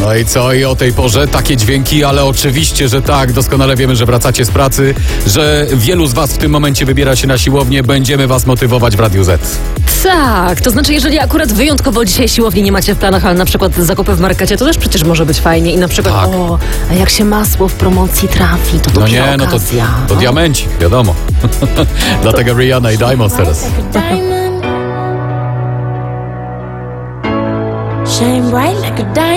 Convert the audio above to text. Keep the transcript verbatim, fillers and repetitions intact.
No i co? I o tej porze takie dźwięki, ale oczywiście, że tak. Doskonale wiemy, że wracacie z pracy, że wielu z was w tym momencie wybiera się na siłownię. Będziemy was motywować w Radiu Z. Tak, to znaczy jeżeli akurat wyjątkowo dzisiaj siłowni nie macie w planach, ale na przykład zakupy w markecie, to też przecież może być fajnie i na przykład Tak. o, a jak się masło w promocji trafi, to No dopiero nie, no to, okazja. to diamencik, wiadomo. Dlatego Rihanna i Diamonds teraz. Shine bright like a diamond.